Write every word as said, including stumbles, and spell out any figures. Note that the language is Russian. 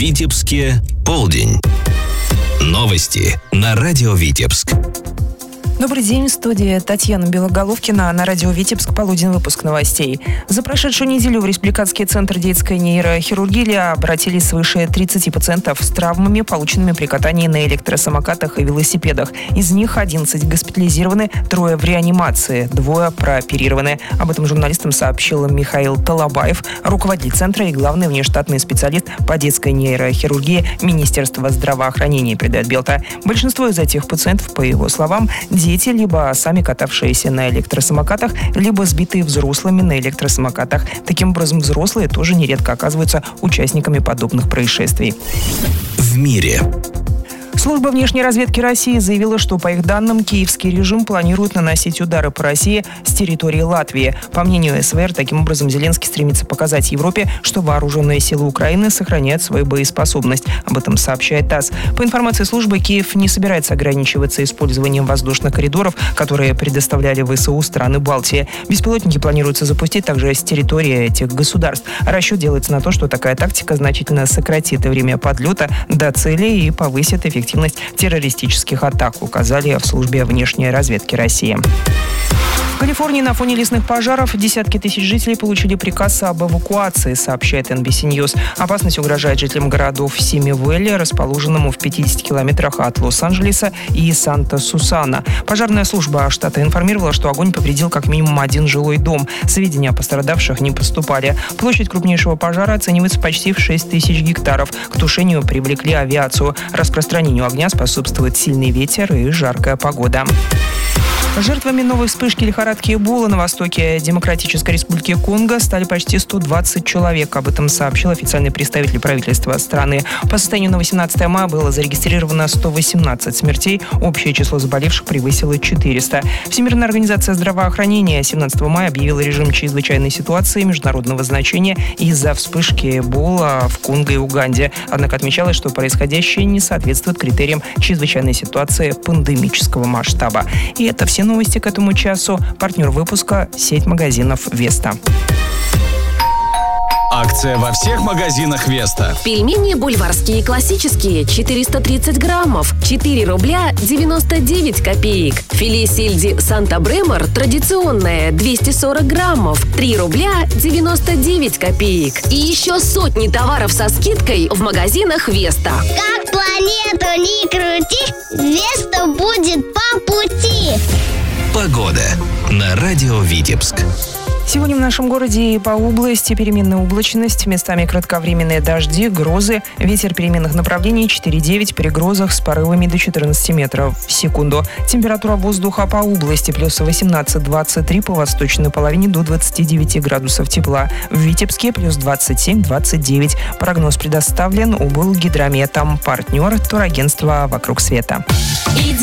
Витебске полдень. Новости на радио Витебск. Добрый день, в студии Татьяна Белоголовкина. На радио Витебск полуденный выпуск новостей. За прошедшую неделю в Республиканский центр детской нейрохирургии обратились свыше тридцати пациентов с травмами, полученными при катании на электросамокатах и велосипедах. Из них одиннадцать госпитализированы, трое в реанимации, двое прооперированы. Об этом журналистам сообщил Михаил Талабаев, руководитель центра и главный внештатный специалист по детской нейрохирургии Министерства здравоохранения, передает Белта. Большинство из этих пациентов, по его словам, дети, либо сами катавшиеся на электросамокатах, либо сбитые взрослыми на электросамокатах. Таким образом, взрослые тоже нередко оказываются участниками подобных происшествий. В мире. Служба внешней разведки России заявила, что, по их данным, киевский режим планирует наносить удары по России с территории Латвии. По мнению СВР, таким образом Зеленский стремится показать Европе, что вооруженные силы Украины сохраняют свою боеспособность. Об этом сообщает ТАСС. По информации службы, Киев не собирается ограничиваться использованием воздушных коридоров, которые предоставляли ВСУ страны Балтии. Беспилотники планируется запустить также с территории этих государств. Расчет делается на то, что такая тактика значительно сократит время подлета до цели и повысит эффективность террористических атак, указали в службе внешней разведки России. В Калифорнии на фоне лесных пожаров десятки тысяч жителей получили приказ об эвакуации, сообщает эн би си News. Опасность угрожает жителям городов Сими-Вэлли, расположенному в пятидесяти километрах от Лос-Анджелеса, и Санта-Сусана. Пожарная служба штата информировала, что огонь повредил как минимум один жилой дом. Сведения о пострадавших не поступали. Площадь крупнейшего пожара оценивается почти в шесть тысяч гектаров. К тушению привлекли авиацию. Распространению огня способствует сильный ветер и жаркая погода. Жертвами новой вспышки лихорадки Эбола на востоке Демократической Республики Конго стали почти сто двадцать человек. Об этом сообщил официальный представитель правительства страны. По состоянию на восемнадцатое мая было зарегистрировано сто восемнадцать смертей. Общее число заболевших превысило четыреста. Всемирная организация здравоохранения семнадцатого мая объявила режим чрезвычайной ситуации международного значения из-за вспышки Эбола в Конго и Уганде. Однако отмечалось, что происходящее не соответствует критериям чрезвычайной ситуации пандемического масштаба. И это все новости к этому часу. Партнер выпуска – сеть магазинов «Веста». Акция во всех магазинах «Веста». Пельмени бульварские классические четыреста тридцать граммов, четыре рубля девяносто девять копеек. Филе сельди Санта-Бремор традиционное двести сорок граммов, три рубля девяносто девять копеек. И еще сотни товаров со скидкой в магазинах «Веста». Как планету не крути, «Веста» будет по пути. Погода на радио Витебск. Сегодня в нашем городе и по области переменная облачность, местами кратковременные дожди, грозы, ветер переменных направлений четыре-девять, при грозах с порывами до четырнадцати метров в секунду. Температура воздуха по области плюс восемнадцать двадцать три, по восточной половине до двадцати девяти градусов тепла. В Витебске плюс двадцать семь двадцать девять. Прогноз предоставлен облгидрометом. Партнер турагентства «Вокруг света».